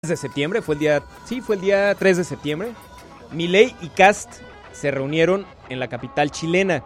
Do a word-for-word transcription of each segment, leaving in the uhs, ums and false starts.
de septiembre, fue el día, sí, fue el día tres de septiembre, Milei y Kast se reunieron en la capital chilena.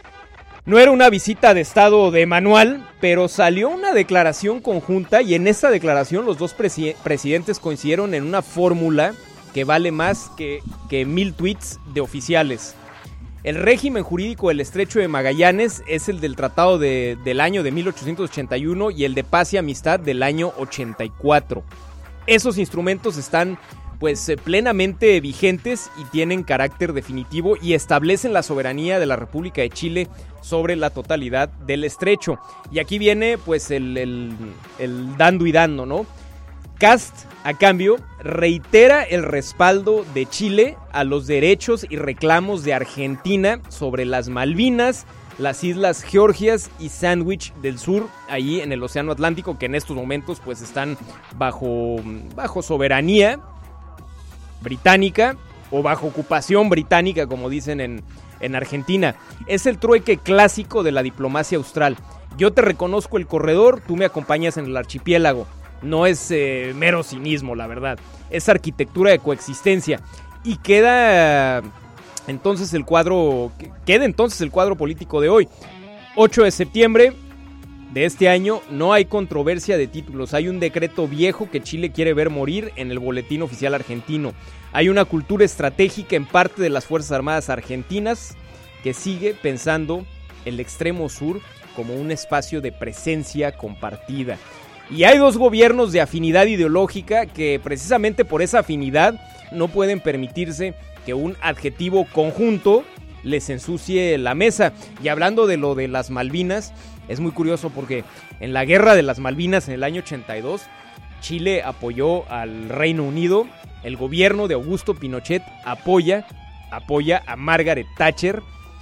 No era una visita de estado de manual, pero salió una declaración conjunta y en esta declaración los dos presi- presidentes coincidieron en una fórmula que vale más que, que mil tweets de oficiales. El régimen jurídico del Estrecho de Magallanes es el del Tratado de, del año de mil ochocientos ochenta y uno y el de Paz y Amistad del año ochenta y cuatro. Esos instrumentos están pues plenamente vigentes y tienen carácter definitivo y establecen la soberanía de la República de Chile sobre la totalidad del estrecho. Y aquí viene pues el, el, el dando y dando, ¿no? Kast, a cambio, reitera el respaldo de Chile a los derechos y reclamos de Argentina sobre las Malvinas, las Islas Georgias y Sandwich del Sur, ahí en el Océano Atlántico, que en estos momentos pues están bajo, bajo soberanía británica o bajo ocupación británica, como dicen en, en Argentina. Es el trueque clásico de la diplomacia austral. Yo te reconozco el corredor, tú me acompañas en el archipiélago. No es eh, mero cinismo, la verdad. Es arquitectura de coexistencia. Y queda entonces el cuadro, queda entonces el cuadro político de hoy. ocho de septiembre de este año, no hay controversia de títulos. Hay un decreto viejo que Chile quiere ver morir en el boletín oficial argentino. Hay una cultura estratégica en parte de las Fuerzas Armadas argentinas que sigue pensando el extremo sur como un espacio de presencia compartida. Y hay dos gobiernos de afinidad ideológica que precisamente por esa afinidad no pueden permitirse que un adjetivo conjunto les ensucie la mesa. Y hablando de lo de las Malvinas, es muy curioso porque en la guerra de las Malvinas en el año ochenta y dos, Chile apoyó al Reino Unido, el gobierno de Augusto Pinochet apoya, apoya a Margaret Thatcher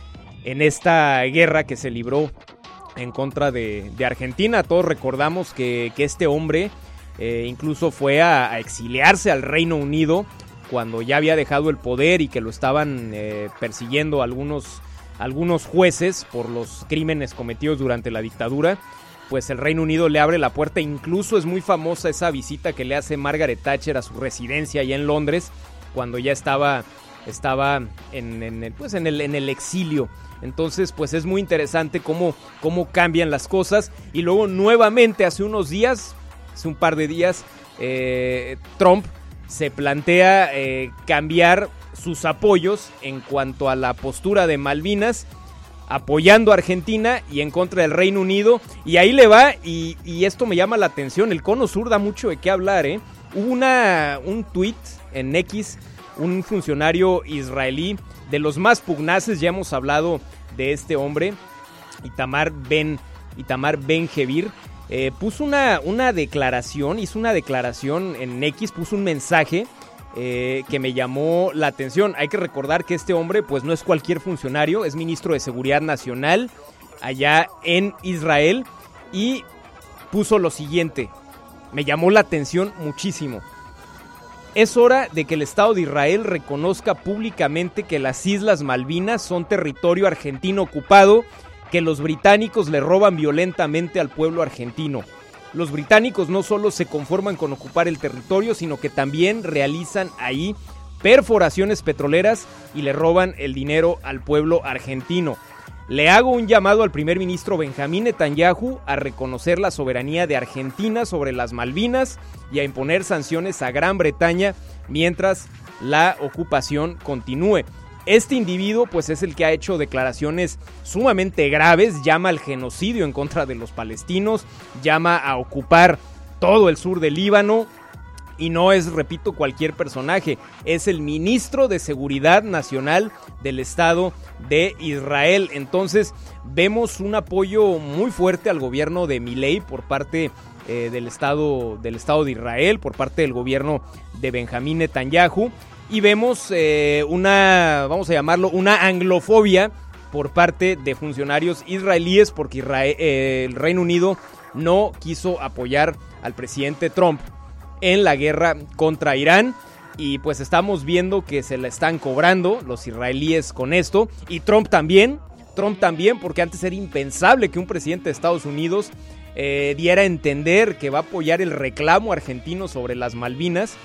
en esta guerra que se libró en contra de, de Argentina. Todos recordamos que, que este hombre eh, incluso fue a, a exiliarse al Reino Unido cuando ya había dejado el poder y que lo estaban eh, persiguiendo algunos, algunos jueces por los crímenes cometidos durante la dictadura. Pues el Reino Unido le abre la puerta. Incluso es muy famosa esa visita que le hace Margaret Thatcher a su residencia allá en Londres cuando ya estaba, estaba en, en, el, pues en, el, en el exilio. Entonces pues es muy interesante cómo, cómo cambian las cosas. Y luego nuevamente hace unos días, hace un par de días, eh, Trump se plantea eh, cambiar sus apoyos en cuanto a la postura de Malvinas, apoyando a Argentina y en contra del Reino Unido. Y ahí le va, y, y esto me llama la atención. El Cono Sur da mucho de qué hablar, ¿eh? Hubo una, un tweet en X, un funcionario israelí de los más pugnaces, ya hemos hablado de este hombre, Itamar Ben, Itamar Ben Gvir, eh, puso una, una declaración, hizo una declaración en X, puso un mensaje eh, que me llamó la atención. Hay que recordar que este hombre pues no es cualquier funcionario, es ministro de Seguridad Nacional allá en Israel, y puso lo siguiente, me llamó la atención muchísimo. Es hora de que el Estado de Israel reconozca públicamente que las Islas Malvinas son territorio argentino ocupado, que los británicos le roban violentamente al pueblo argentino. Los británicos no solo se conforman con ocupar el territorio, sino que también realizan ahí perforaciones petroleras y le roban el dinero al pueblo argentino. Le hago un llamado al primer ministro Benjamín Netanyahu a reconocer la soberanía de Argentina sobre las Malvinas y a imponer sanciones a Gran Bretaña mientras la ocupación continúe. Este individuo pues es el que ha hecho declaraciones sumamente graves, llama al genocidio en contra de los palestinos, llama a ocupar todo el sur del Líbano. Y no es, repito, cualquier personaje, es el ministro de Seguridad Nacional del Estado de Israel. Entonces vemos un apoyo muy fuerte al gobierno de Milei por parte eh, del, Estado, del Estado de Israel, por parte del gobierno de Benjamín Netanyahu. Y vemos eh, una, vamos a llamarlo, una anglofobia por parte de funcionarios israelíes porque Israel, eh, el Reino Unido no quiso apoyar al presidente Trump en la guerra contra Irán. Y pues estamos viendo que se la están cobrando los israelíes con esto. Y Trump también, Trump también, porque antes era impensable que un presidente de Estados Unidos eh, diera a entender que va a apoyar el reclamo argentino sobre las Malvinas,